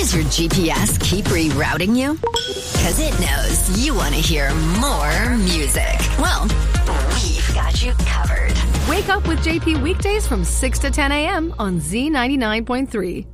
does your GPS keep rerouting you? Because it knows you want to hear more music. Well, we've got you covered. Wake up with JP weekdays from 6 to 10 a.m. on Z99.3.